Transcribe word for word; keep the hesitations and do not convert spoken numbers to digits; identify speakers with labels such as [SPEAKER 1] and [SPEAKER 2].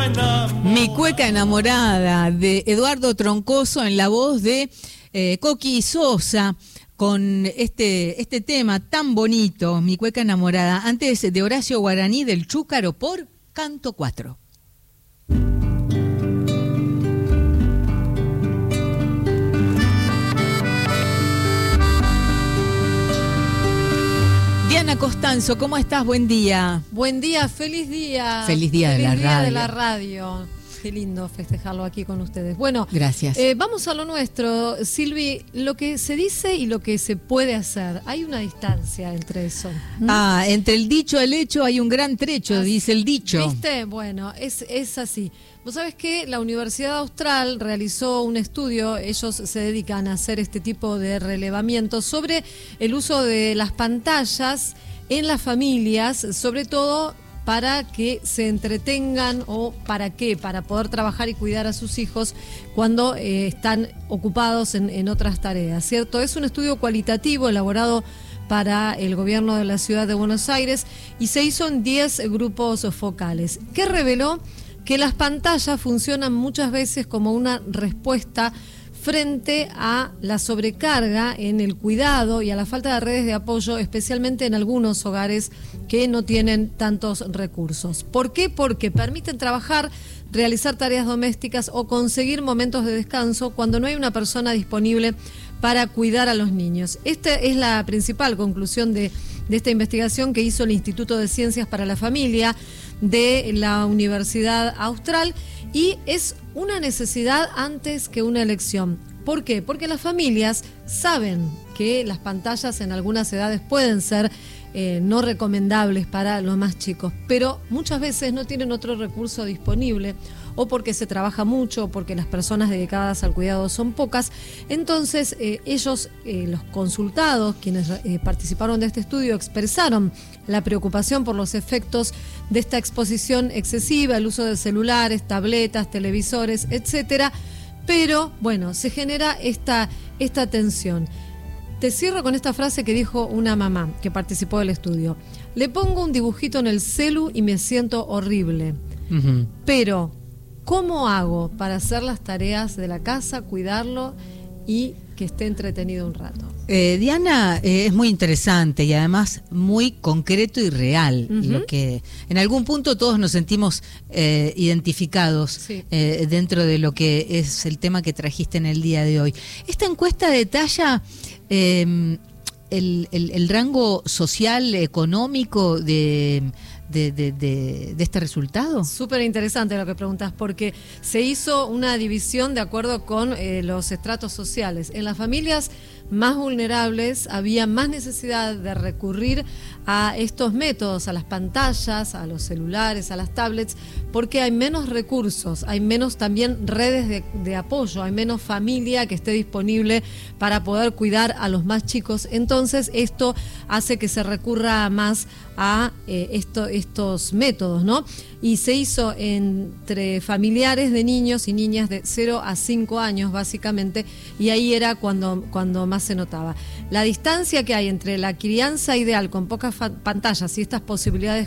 [SPEAKER 1] enamorada.
[SPEAKER 2] Mi cueca enamorada, de Eduardo Troncoso, en la voz de eh, Coqui Sosa, con este, este tema tan bonito, Mi cueca enamorada, antes de Horacio Guaraní del Chúcaro por Canto cuatro. Diana Costanzo, ¿cómo estás? Buen día.
[SPEAKER 3] Buen día, feliz día.
[SPEAKER 2] Feliz día de la
[SPEAKER 3] Feliz día
[SPEAKER 2] radio.
[SPEAKER 3] de la radio. Qué lindo festejarlo aquí con ustedes. Bueno,
[SPEAKER 2] gracias.
[SPEAKER 3] Eh, vamos a lo nuestro. Silvi, lo que se dice y lo que se puede hacer, hay una distancia entre eso.
[SPEAKER 2] ¿Mm? Ah, entre el dicho y el hecho hay un gran trecho, así, dice el dicho.
[SPEAKER 3] ¿Viste? Bueno, es, es así. Vos sabés que la Universidad Austral realizó un estudio, ellos se dedican a hacer este tipo de relevamiento sobre el uso de las pantallas en las familias, sobre todo para que se entretengan o para qué, para poder trabajar y cuidar a sus hijos cuando eh, están ocupados en, en otras tareas, ¿cierto? Es un estudio cualitativo elaborado para el gobierno de la ciudad de Buenos Aires y se hizo en diez grupos focales, que reveló que las pantallas funcionan muchas veces como una respuesta frente a la sobrecarga en el cuidado y a la falta de redes de apoyo, especialmente en algunos hogares que no tienen tantos recursos. ¿Por qué? Porque permiten trabajar, realizar tareas domésticas o conseguir momentos de descanso cuando no hay una persona disponible para cuidar a los niños. Esta es la principal conclusión de, de esta investigación que hizo el Instituto de Ciencias para la Familia de la Universidad Austral, y es una necesidad antes que una elección. ¿Por qué? Porque las familias saben que las pantallas en algunas edades pueden ser eh, no recomendables para los más chicos, pero muchas veces no tienen otro recurso disponible, o porque se trabaja mucho, o porque las personas dedicadas al cuidado son pocas. Entonces eh, ellos, eh, los consultados, quienes eh, participaron de este estudio, expresaron la preocupación por los efectos de esta exposición excesiva, el uso de celulares, tabletas, televisores, etcétera. Pero, bueno, se genera esta, esta tensión. Te cierro con esta frase que dijo una mamá que participó del estudio. Le pongo un dibujito en el celu y me siento horrible. Uh-huh. Pero, ¿cómo hago para hacer las tareas de la casa, cuidarlo y que esté entretenido un rato?
[SPEAKER 2] Eh, Diana, eh, es muy interesante y además muy concreto y real, uh-huh. Lo que en algún punto todos nos sentimos eh, identificados, sí. eh, dentro de lo que es el tema que trajiste en el día de hoy. Esta encuesta detalla eh, el, el, el rango social, económico de... De, de, de, de este resultado.
[SPEAKER 3] Súper interesante lo que preguntas, porque se hizo una división de acuerdo con eh, los estratos sociales. En las familias más vulnerables había más necesidad de recurrir a estos métodos, a las pantallas, a los celulares, a las tablets, porque hay menos recursos, hay menos también redes de, de apoyo, hay menos familia que esté disponible para poder cuidar a los más chicos. Entonces esto hace que se recurra más a eh, esto, estos métodos, ¿no? Y se hizo entre familiares de niños y niñas de cero a cinco años, básicamente, y ahí era cuando, cuando más se notaba. La distancia que hay entre la crianza ideal con pocas pantallas y estas posibilidades